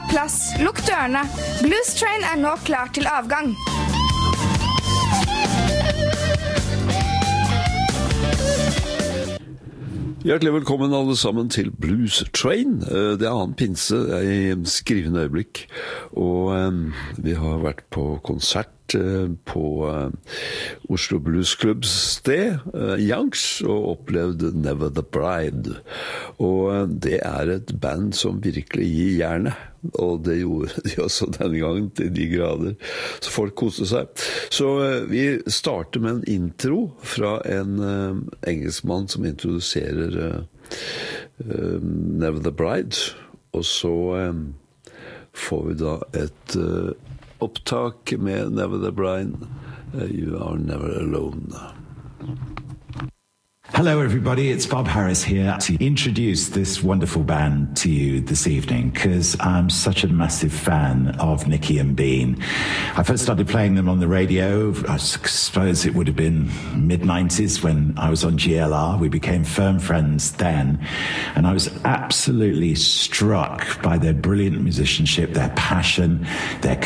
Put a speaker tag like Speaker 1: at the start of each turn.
Speaker 1: plass, lukk dørene. Blues Train nå klar til avgang.
Speaker 2: Hjertelig velkommen alle sammen til Blues Train. Det annen pinse I skrivende øyeblikk, og vi har vært på konsert på Oslo Blues Clubs sted, Youngs, og opplevd Never the Bride. Og det et band som virkelig gir jernet, og det gjorde de også denne gangen til de grader, så folk koste seg. Så vi starter med en intro fra en engelskmann som introduserer Never the Bride, og så får vi da et opptak med Never the Bride, You Are Never Alone.
Speaker 3: Hello everybody, it's Bob Harris here to introduce this wonderful band to you this evening because I'm such a massive fan of Nicky and Bean. I first started playing them on the radio, I suppose it would have been mid-90s when I was on GLR. We became firm friends then, and I was absolutely struck by their brilliant musicianship, their passion, their